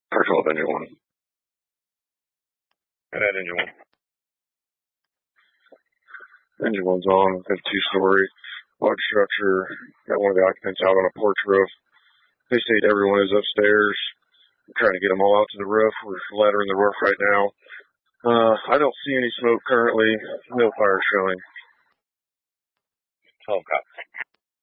Control of engine 1. And that engine 1. Engine 1's on. Got a 2-story large structure. Got one of the occupants out on a porch roof. They state everyone is upstairs. I'm trying to get them all out to the roof. We're laddering the roof right now. I don't see any smoke currently. No fire showing. 12 cops.